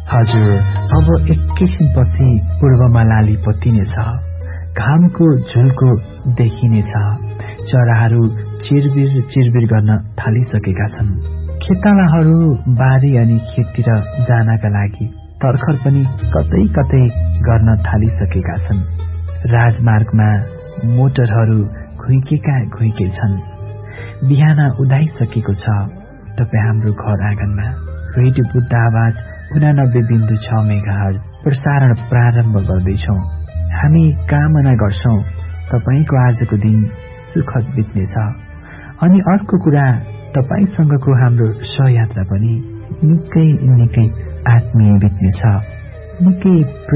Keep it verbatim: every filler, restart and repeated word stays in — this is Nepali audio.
हजुर, अब एकैछिनपछि पूर्वमा लाली पत्तिनेछ, घामको झुल्को देखिनेछ। चराहरू चिरबिर चिरबिर गर्न थालिसकेका छन्। खेतालाहरू बारी अनि खेततिर जानका लागि तर्खर पनि कतै कतै गर्न थालिसकेका छन्। राजमार्गमा मोटरहरू घुइकेका घुइके छन्। बिहान उदाइसकेको छ। तपाईँ हाम्रो घर आँगनमा रेडियो बुद्ध आवाज उनानब्बे बिन्दु छ मेगाहर्ज प्रसारण प्रारम्भ गर्दैछौ। हामी कामना गर्छौ तपाईको आजको दिन सुखद बित्नेछ। अनि अर्को कुरा, तपाईसँगको हाम्रो सहयात्रा पनि निकै निकै आत्मीय बित्नेछ, निकै